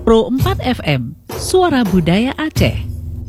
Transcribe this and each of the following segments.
Pro 4 FM, Suara Budaya Aceh.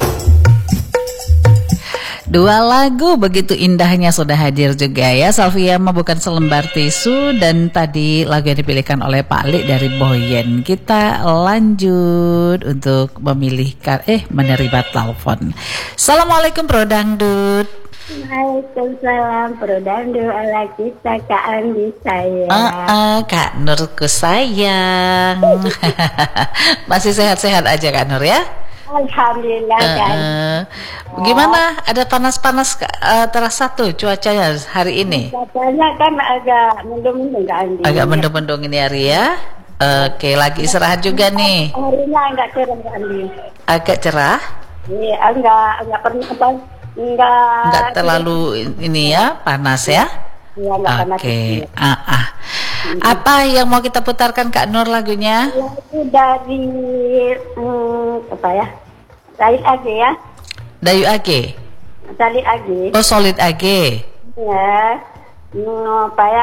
Dua lagu begitu indahnya sudah hadir juga ya. Salvia mah bukan selembar tisu. Dan tadi lagu yang dipilihkan oleh Pak Ali dari Boyen. Kita lanjut untuk menerima telepon. Assalamualaikum Bro Dangdut. Waalaikumsalam Bro Dangdut, ala kita Kak Andi sayang. Kak Nurku sayang. Masih sehat-sehat aja Kak Nur ya? Alhamdulillah kan. Gimana? Ada panas-panas terasa tuh cuacanya hari ini? Cuacanya kan agak mendung-mendung Kak Andi. Agak mendung-mendung ini hari ya. Oke, lagi istirahat juga nih. Harinya agak cerah Kak Andi. Agak cerah? Iya, enggak pernah apa? Enggak terlalu ini ya, panas ya? Iya, enggak panas. Oke. Apa yang mau kita putarkan Kak Nur lagunya? Lagu dari apa ya? Salid AG ya. Dayu Age. Salid AG. Oh, Solid Age. Ya. Apa ya?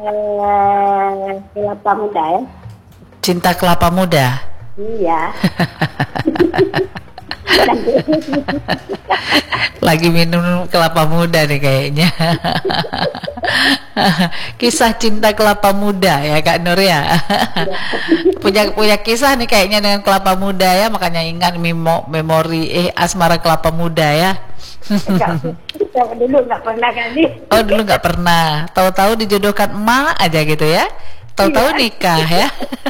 Kelapa muda ya. Cinta Kelapa Muda. Iya. Lagi minum kelapa muda nih kayaknya. Kisah cinta kelapa muda ya Kak Nur ya. punya kisah nih kayaknya dengan kelapa muda ya, makanya ingat memori asmara kelapa muda ya. Dulu nggak pernah kali. Oh, dulu nggak pernah. Tahu-tahu dijodohkan emak aja gitu ya. Tahu-tahu nikah ya.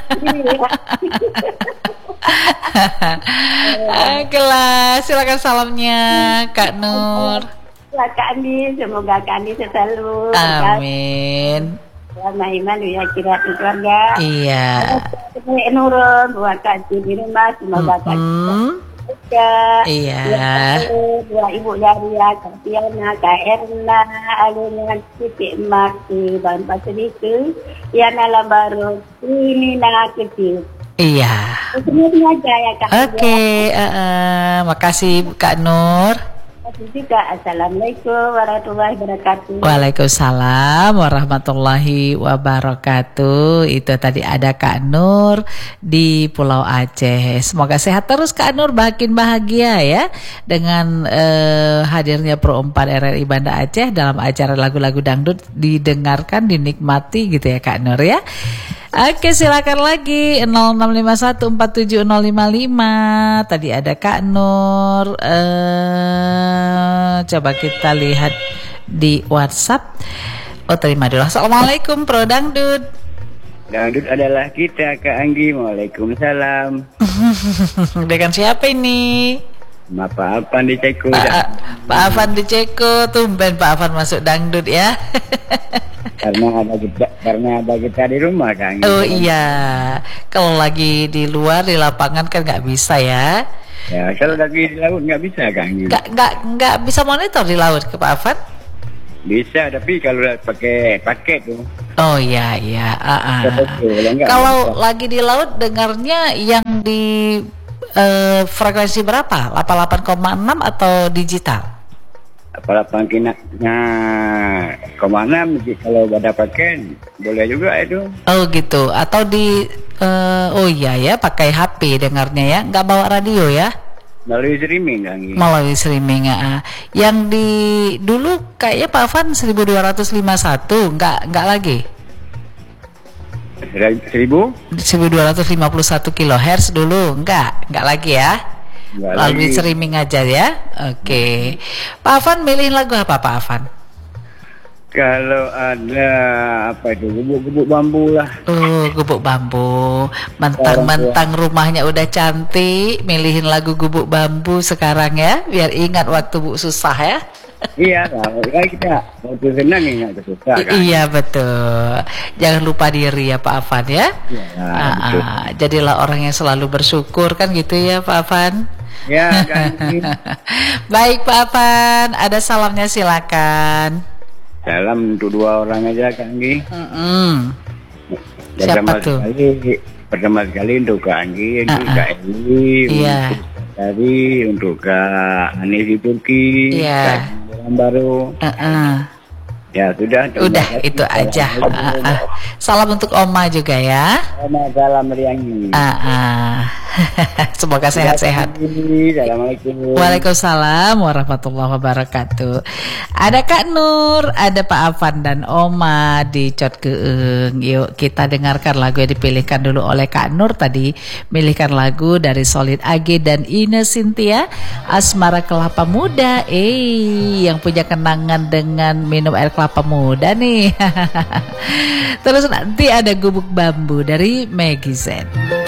Oke lah, silakan salamnya Kak Nur. Kak Andi, semoga Kak Andi selalu. Amin. Selama iman ya kira keluarga. Iya. Nurun buat Kak Andi di rumah, semoga Kak Andi. Iya. Dua ibu Daria, Kak Tiana, Kak Erna, Alina, Siti Maki, Ban Pasiriku, Yana Lambaru, ini nak kecil. Iya. Aja ya Kak. Oke, makasih Kak Nur. Juga. Assalamualaikum warahmatullahi wabarakatuh. Waalaikumsalam warahmatullahi wabarakatuh. Itu tadi ada Kak Nur di Pulau Aceh. Semoga sehat terus Kak Nur, makin bahagia ya dengan hadirnya Pro 4 RRI Banda Aceh dalam acara lagu-lagu dangdut, didengarkan, dinikmati gitu ya Kak Nur ya. Oke, silakan lagi 0651470055. Tadi ada Kak Nur. Coba kita lihat di WhatsApp. Oh, terima dulu. Assalamualaikum Pro Dangdut. Dangdut adalah kita Kak Anggi. Waalaikumsalam. Dengan siapa ini? Pak Afan di Ceko. Pak Afan di Ceko. Tumben Pak Afan masuk dangdut ya. Karena ada kita di rumah Kak Anggi. Oh iya. Kalau lagi di luar di lapangan kan nggak bisa ya. Ya, kalau lagi di laut nggak bisa Kak Anggi. Nggak bisa monitor di laut ke Pak Afan? Bisa, tapi kalau pakai paket tuh. Oh iya. Kalau lagi di laut dengarnya yang di frekuensi berapa? 88,6 atau digital? 88,6 kalau ada paket boleh juga itu. Oh gitu. Atau di oh iya ya, pakai HP dengarnya ya, nggak bawa radio ya? Melalui streaming kan? Melalui streaming ya. Yang di dulu kayaknya Pak Afan 1251, nggak lagi. 1251 kHz dulu, nggak lagi ya? Melalui streaming aja ya. Oke. Pak Afan milihin lagu apa Pak Afan? Kalau ada apa itu, gubuk bambu lah. Gubuk bambu. Mentang-mentang rumahnya udah cantik, milihin lagu gubuk bambu sekarang ya, biar ingat waktu Bu susah ya. Iya, kita waktu senang ingat susah kan. Iya betul. Jangan lupa diri ya Pak Afan ya. Jadilah orang yang selalu bersyukur kan gitu ya Pak Afan. Ya kan. Baik Pak Afan, ada salamnya silakan. Salam untuk dua orang aja Kak Anggi. Siapa tuh? Pertama sekali untuk Kak Anggi, untuk Kak Eli, untuk Kak Anis di Turki, Kak Baru. Ya sudah. Udah itu aja. Salam untuk Oma juga ya. Oma, salam dari Anggi. Semoga sehat-sehat. Assalamualaikum. Waalaikumsalam warahmatullahi wabarakatuh. Ada Kak Nur, ada Pak Afan dan Oma di Cot Keeng. Yuk kita dengarkan lagu yang dipilihkan dulu oleh Kak Nur tadi. Milihkan lagu dari Solid AG dan Ine Cynthia, Asmara Kelapa Muda. Yang punya kenangan dengan minum air kelapa muda nih. Terus nanti ada Gubuk Bambu dari Maggie Z.